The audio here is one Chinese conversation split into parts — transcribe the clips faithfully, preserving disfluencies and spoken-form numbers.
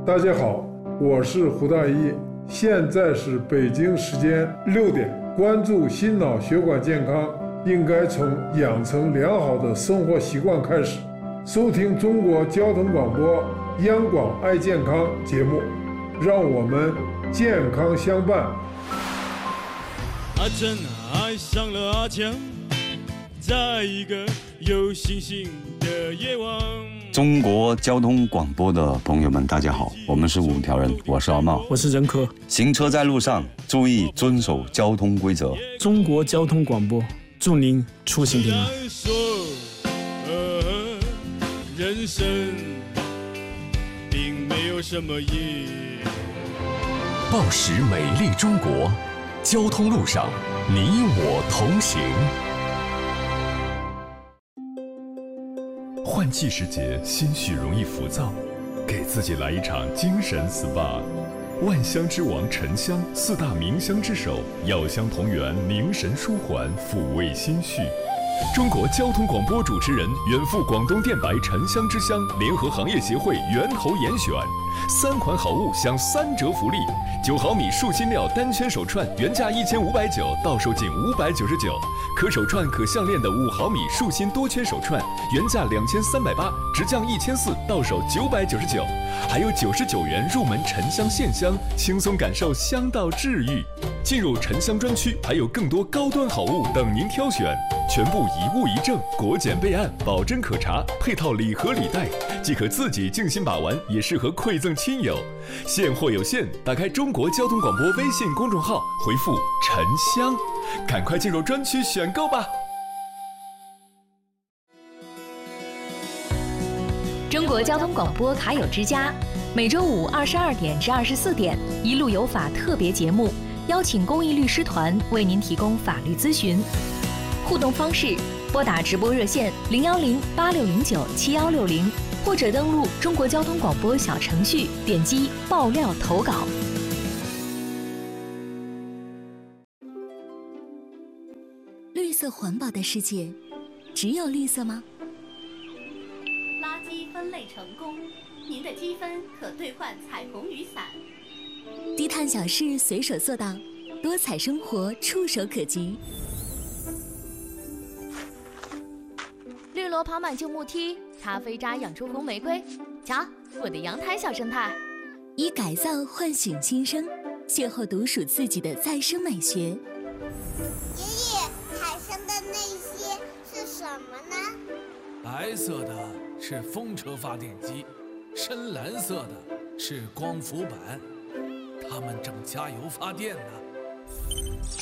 大家好，我是胡大一，现在是北京时间六点。关注心脑血管健康，应该从养成良好的生活习惯开始。收听中国交通广播央广爱健康节目，让我们健康相伴。 阿珍爱上了阿强，在一个有星星的夜晚。 中国交通广播的朋友们，大家好，我们是五条人，我是阿茂， 我是任科。 行车在路上，注意遵守交通规则。 中国交通广播，祝您出行平安。 人生并没有什么意义。 报时美丽中国，交通路上，你我同行。换季时节，心绪容易浮躁，给自己来一场精神 S P A。万香之王沉香，四大名香之首，药香同源，凝神舒缓，抚慰心绪。中国交通广播主持人远赴广东电白沉香之乡，联合行业协会源头严选三款好物享三折福利：九毫米树心料单圈手串原价一千五百九，到手仅五百九十九；可手串可项链的五毫米树心多圈手串原价两千三百八，直降一千四，到手九百九十九。还有九十九元入门沉香线香，轻松感受香道治愈。进入沉香专区，还有更多高端好物等您挑选，全部一物一证，国检备案，保真可查，配套礼盒礼袋，既可自己静心把玩，也适合馈赠亲友。现货有限，打开中国交通广播微信公众号，回复沉香，赶快进入专区选购吧。 中国交通广播卡友之家，每周五二十二点至二十四点，一路有法特别节目，邀请公益律师团为您提供法律咨询。互动方式：拨打直播热线零幺零八六零九七幺六零，或者登录中国交通广播小程序，点击爆料投稿。 绿色环保的世界，只有绿色吗？ 垃圾分类成功，您的积分可兑换彩虹雨伞。 低碳小事随手做到，多彩生活触手可及。 绿萝跑满旧木梯，咖啡渣养出红玫瑰。瞧，我的阳台小生态。 以改造唤醒新生，邂逅独属自己的再生美学。爷爷，海上的那些是什么呢？ 白色的是风车发电机，深蓝色的是光伏板，它们正加油发电呢。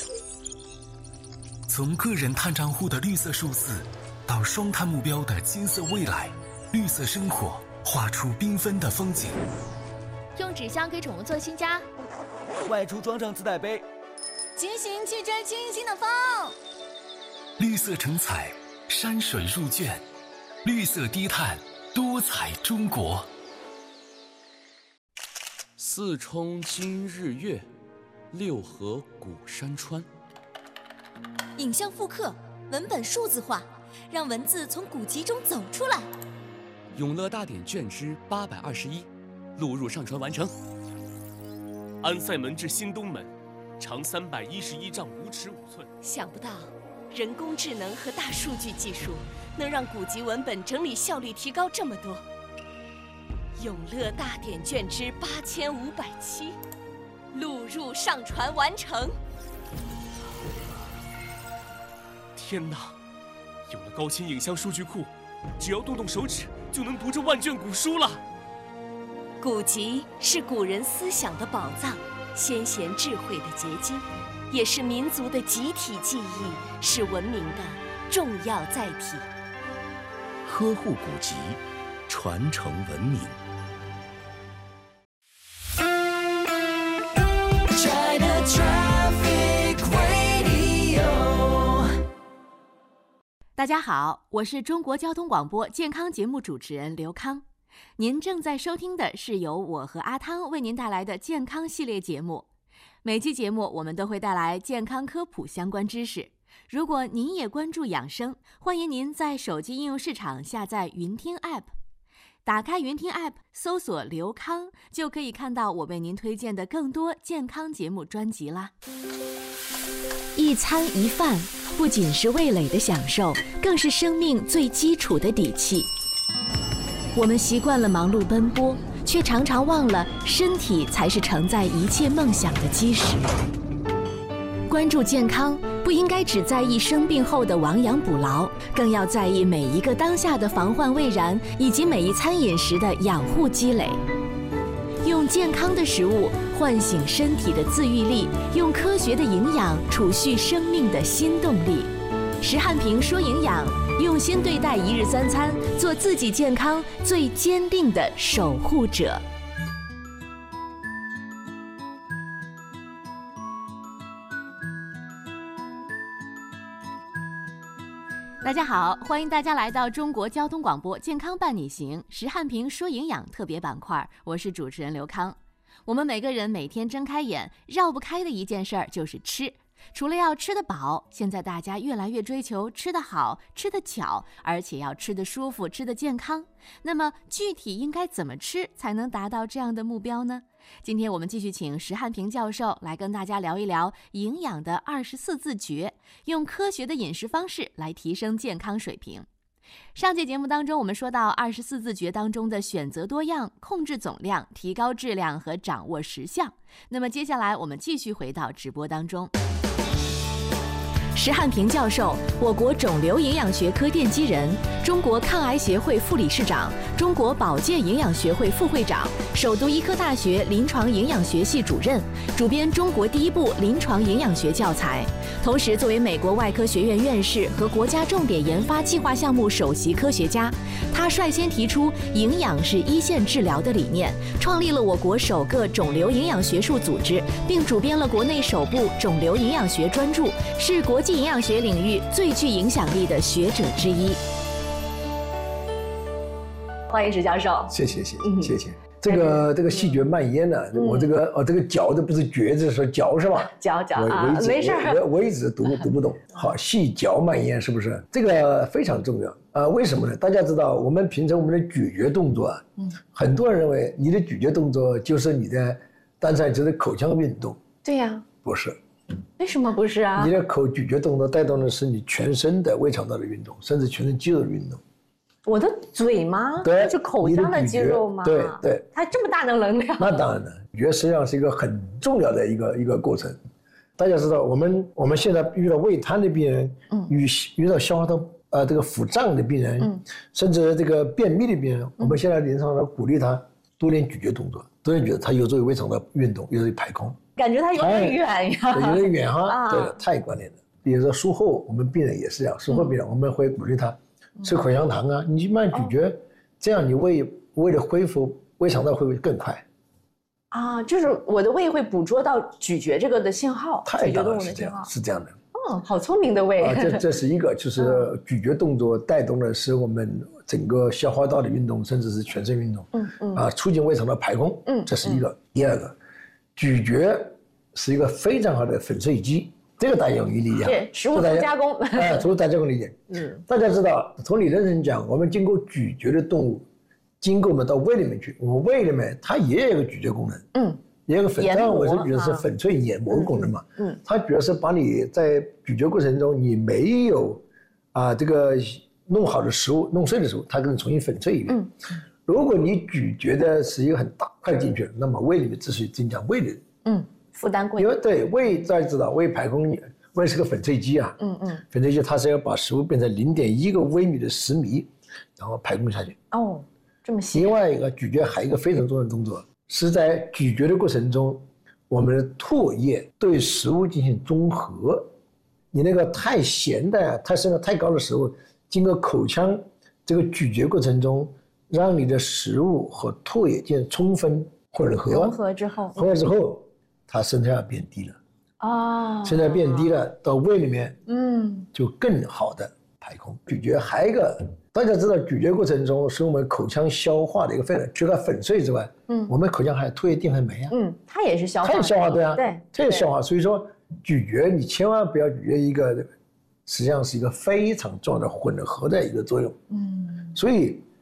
从个人碳账户的绿色数字，到双碳目标的金色未来，绿色生活画出缤纷的风景。 用纸箱给宠物做新家， 外出装上自带杯， 骑行去追清新的风。 绿色成彩，山水入卷，绿色低碳，多彩中国。 四冲今日月，六合古山川。 影像复刻，文本数字化，让文字从古籍中走出来。 永乐大典卷之八百二十一，录入上传完成。安塞门至新东门，长三百一十一丈五尺五寸。 想不到，人工智能和大数据技术能让古籍文本整理效率提高这么多。永乐大典卷之八千五百七，录入上传完成。 天哪！有了高清影像数据库，只要动动手指就能读这万卷古书了。 古籍是古人思想的宝藏，先贤智慧的结晶，也是民族的集体记忆，是文明的重要载体。 呵护古籍，传承文明。 大家好，我是中国交通广播健康节目主持人刘康。您正在收听的是由我和阿汤为您带来的健康系列节目。每期节目我们都会带来健康科普相关知识。如果您也关注养生，欢迎您在手机应用市场下载云听 App。 打开云听 App， 搜索刘康，就可以看到我为您推荐的更多健康节目专辑啦。一餐一饭不仅是味蕾的享受，更是生命最基础的底气。我们习惯了忙碌奔波，却常常忘了身体才是承载一切梦想的基石。关注健康，不应该只在意生病后的亡羊补牢，更要在意每一个当下的防患未然，以及每一餐饮食的养护积累。用健康的食物唤醒身体的自愈力，用科学的营养储蓄生命的新动力。石汉平说营养，用心对待一日三餐，做自己健康最坚定的守护者。大家好，欢迎大家来到中国交通广播健康伴你行石汉平说营养特别板块，我是主持人刘康。我们每个人每天睁开眼绕不开的一件事儿就是吃，除了要吃得饱，现在大家越来越追求吃得好、吃得巧，而且要吃得舒服、吃得健康。那么具体应该怎么吃才能达到这样的目标呢？今天我们继续请石汉平教授来跟大家聊一聊营养的二十四字诀，用科学的饮食方式来提升健康水平。上节节目当中，我们说到二十四字诀当中的选择多样、控制总量、提高质量和掌握十项。那么接下来我们继续回到直播当中。石汉平教授，我国肿瘤营养学科奠基人，中国抗癌协会副理事长，中国保健营养学会副会长，首都医科大学临床营养学系主任，主编中国第一部临床营养学教材。同时，作为美国外科学院院士和国家重点研发计划项目首席科学家，他率先提出营养是一线治疗的理念，创立了我国首个肿瘤营养学术组织，并主编了国内首部肿瘤营养学专著，是国际营养学领域最具影响力的学者之一。欢迎石教授。 谢谢谢谢、嗯、谢谢。这个这个细嚼慢咽呢、嗯，我这个哦这个嚼的不是嚼字，说嚼是吧？ 嚼嚼啊， 没事我我我一直读读不懂。好，细嚼慢咽是不是？这个非常重要啊、呃？为什么呢？大家知道，我们平常我们的咀嚼动作啊，嗯，很多人认为你的咀嚼动作就是你的单才指的口腔运动。 对呀、啊。 不是。 为什么不是啊？ 你的口咀嚼动作带动的是你全身的胃肠道的运动，甚至全身肌肉的运动。 我的嘴吗？ 对， 是口腔的肌肉吗？ 对对， 它这么大的能量？ 那当然了，咀嚼实际上是一个很重要的一个一个过程。大家知道，我们我们现在遇到胃瘫的病人，嗯，遇遇到消化道呃这个腹胀的病人，嗯，甚至这个便秘的病人，嗯、我们现在临床上鼓励他多练咀嚼动作，多练咀嚼，它有助于胃肠道运动，有助于排空。 感觉它有点远呀， 对，有点远哈，啊、对，太关键了。比如说术后，我们病人也是这样，术后病人、嗯、我们会鼓励他吃口香糖啊，你慢慢咀嚼，哦、这样你胃胃的恢复，胃肠道恢复更快。 啊，就是我的胃会捕捉到咀嚼这个的信号， 太当然是这样，是这样的。 哦，好聪明的胃。 啊，这这是一个，就是咀嚼动作带动的是我们整个消化道的运动，甚至是全身运动。嗯嗯。啊，促进胃肠道排空。嗯，这是一个。嗯、第二个。咀嚼是一个非常好的粉碎机，这个大家容易理解。 对，食物粗加工。 哎，食物加工理解。嗯，大家知道，从理论上讲，我们经过咀嚼的动物，经过我们到胃里面去，我们胃里面它也有一个咀嚼功能。嗯，也有个粉，当然我是觉得是粉碎研磨功能嘛。嗯，它主要是把你在咀嚼过程中你没有啊这个弄好的食物弄碎的食物，它给你重新粉碎一遍。嗯。如果你咀嚼的是一个很大块进去，那么胃里面之所以增加胃的嗯负担贵， 因为对胃大家知道胃排空，胃是个粉碎机啊，嗯嗯，粉碎机它是要把食物变成零点一个微米的食糜，然后排空下去。 哦，这么细。 另外一个咀嚼还有一个非常重要的动作，是在咀嚼的过程中，我们的唾液对食物进行中和。你那个太咸的、太升的太高的食物，经过口腔这个咀嚼过程中。让你的食物和唾液进行充分混合， 融合之后， 混合之后，它生产量变低了。哦，生产量变低了，到胃里面，嗯，就更好的排空。咀嚼还有一个，大家知道，咀嚼过程中是我们口腔消化的一个废料，除了粉碎之外，嗯，我们口腔还有唾液、淀粉酶啊， 嗯，它也是消化， 它也消化对啊， 对， 它也消化。所以说，咀嚼你千万不要咀嚼一个，实际上是一个非常重要的混合的一个作用。嗯，所以。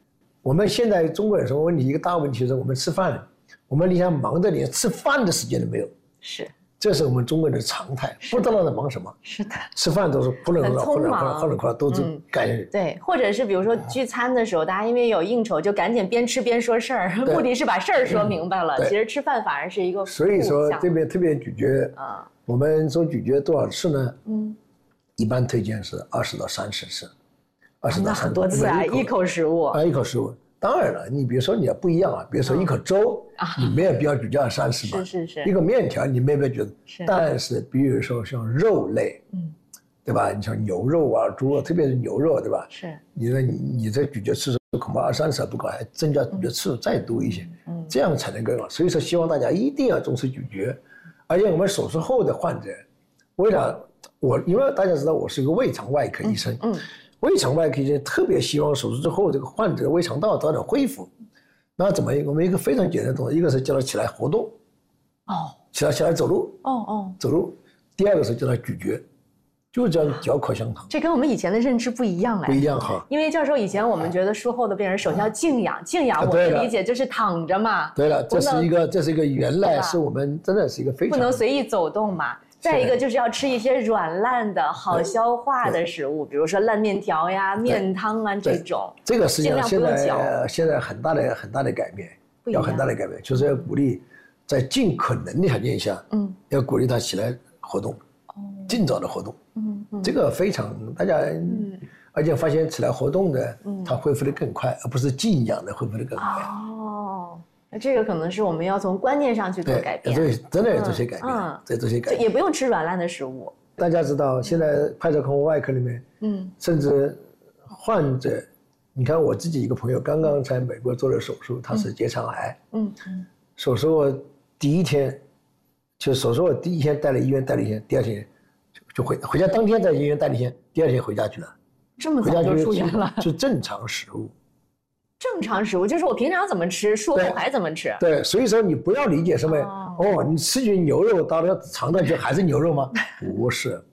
我们现在中国有什么问题？一个大问题就是我们吃饭，我们连忙着连吃饭的时间都没有。 是。 这是我们中国人的常态，不知道在忙什么。 是的， 吃饭都是扑棱扑棱扑棱扑棱扑棱，都是赶紧。 对，或者是比如说聚餐的时候，大家因为有应酬，就赶紧边吃边说事儿，目的是把事儿说明白了。其实吃饭反而是一个。 所以说这边特别咀嚼啊，我们说咀嚼多少次呢？嗯，一般推荐是二十到三十次，二十到三十很多次啊，一口食物啊，一口食物。当然了，你比如说你要不一样啊，比如说一口粥，你没有必要咀嚼二三十嘛。 是是是。 一个面条你没有必要咀嚼，但是比如说像肉类，嗯，对吧？你像牛肉啊、猪肉，特别是牛肉，对吧？ 是。 你的你这咀嚼次数恐怕二三十还不够，还增加咀嚼次数再多一些，嗯，这样才能更好。所以说，希望大家一定要重视咀嚼，而且我们手术后的患者，为啥我因为大家知道我是一个胃肠外科医生，嗯。胃肠外科医生特别希望手术之后这个患者胃肠道早点恢复，那怎么？我们一个非常简单的动作，一个是叫他起来活动， 哦， 起来起来走路， 哦哦， 走路；第二个是叫他咀嚼，就是叫嚼口香糖。 这跟我们以前的认知不一样哎， 不一样哈。 因为教授以前我们觉得术后的病人首先要静养，静养我的理解就是躺着嘛。 对了，这是一个这是一个原来是我们真的是一个非常不能随意走动嘛。再一个就是要吃一些软烂的好消化的食物，比如说烂面条呀、面汤啊这种。 这个实际上现在现在很大的很大的改变，要很大的改变，就是要鼓励在尽可能的条件下，嗯，要鼓励他起来活动，哦，尽早的活动，嗯嗯，这个非常大家，嗯，而且发现起来活动的，嗯，他恢复的更快，而不是静养的恢复的更快。 哦。这个可能是我们要从观念上去做改变， 对，真的有这些改变，嗯，在这些改变， 也不用吃软烂的食物。 大家知道，现在派特康外科里面，嗯，甚至患者，你看我自己一个朋友刚刚在美国做了手术，他是结肠癌，嗯嗯，手术第一天，就手术第一天带了医院带了一天，第二天就就回回家，当天在医院待了一天，第二天回家去了， 这么早就出院了， 就正常食物。 正常食物就是我平常怎么吃，术后还怎么吃。 对，所以说你不要理解什么哦，你吃进牛肉到了肠道就还是牛肉吗？不是，